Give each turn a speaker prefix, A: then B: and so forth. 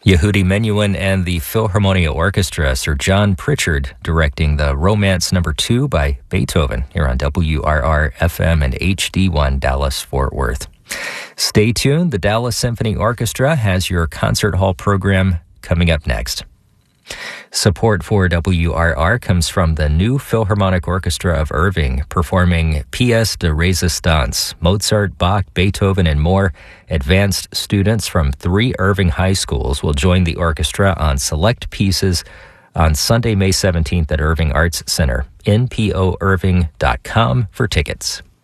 A: Yehudi Menuhin and the Philharmonia Orchestra, Sir John Pritchard directing the Romance No. 2 by Beethoven here on WRR-FM and HD1 Dallas-Fort Worth. Stay tuned. The Dallas Symphony Orchestra has your concert hall program coming up next. Support for WRR comes from the New Philharmonic Orchestra of Irving, performing Pièces de Résistance, Mozart, Bach, Beethoven, and more. Advanced students from 3 Irving high schools will join the orchestra on select pieces on Sunday, May 17th at Irving Arts Center. npoirving.com for tickets.